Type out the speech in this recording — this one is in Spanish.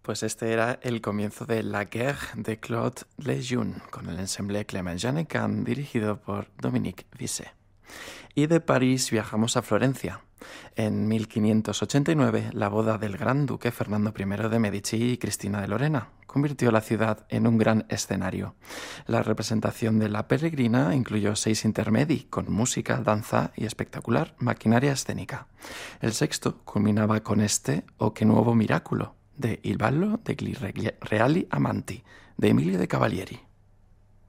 Pues este era el comienzo de La Guerre de Claude Lejeune, con el ensemble Clément Jeannequin, dirigido por Dominique Visset. Y de París viajamos a Florencia. En 1589, la boda del gran duque Fernando I de Medici y Cristina de Lorena convirtió la ciudad en un gran escenario. La representación de La Peregrina incluyó 6 intermedi con música, danza y espectacular maquinaria escénica. El sexto culminaba con este O che nuovo miracolo, de Il ballo degli reali amanti, de Emilio de Cavalieri.